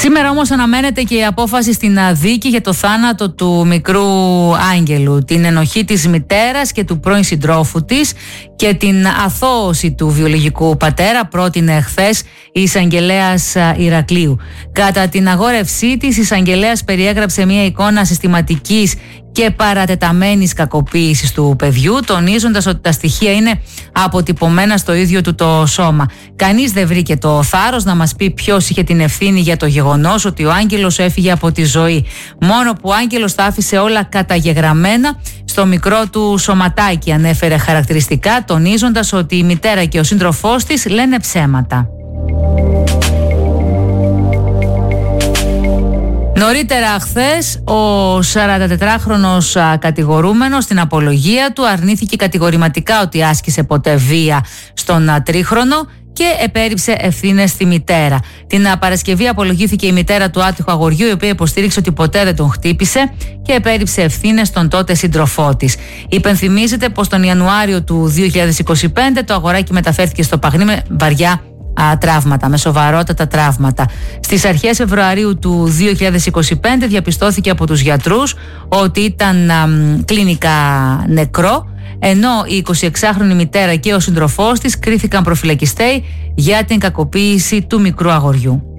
Σήμερα όμως αναμένεται και η απόφαση στην δίκη για το θάνατο του μικρού Άγγελου, την ενοχή της μητέρας και του πρώην συντρόφου της και την αθώωση του βιολογικού πατέρα, πρότεινε χθες η εισαγγελέας Ηρακλείου. Κατά την αγόρευσή της, η εισαγγελέας περιέγραψε μια εικόνα συστηματικής και παρατεταμένης κακοποίησης του παιδιού, τονίζοντας ότι τα στοιχεία είναι αποτυπωμένα στο ίδιο του το σώμα. Κανείς δεν βρήκε το θάρρος να μας πει ποιος είχε την ευθύνη για το γεγονός ότι ο Άγγελος έφυγε από τη ζωή. Μόνο που ο Άγγελος τα άφησε όλα καταγεγραμμένα στο μικρό του σωματάκι, ανέφερε χαρακτηριστικά, τονίζοντας ότι η μητέρα και ο σύντροφός της λένε ψέματα. Νωρίτερα χθες, ο 44χρονος κατηγορούμενος στην απολογία του αρνήθηκε κατηγορηματικά ότι άσκησε ποτέ βία στον τρίχρονο και επέριψε ευθύνες στη μητέρα. Την Παρασκευή απολογήθηκε η μητέρα του άτυχου αγοριού, η οποία υποστήριξε ότι ποτέ δεν τον χτύπησε και επέριψε ευθύνες στον τότε σύντροφό της. Υπενθυμίζεται πως τον Ιανουάριο του 2025 το αγοράκι μεταφέρθηκε στο Παγνί με βαριά τραύματα, με σοβαρότατα τραύματα. Στις αρχές Φεβρουαρίου του 2025 διαπιστώθηκε από τους γιατρούς ότι ήταν κλινικά νεκρό, ενώ η 26χρονη μητέρα και ο σύντροφός της κρίθηκαν προφυλακιστέοι για την κακοποίηση του μικρού αγοριού.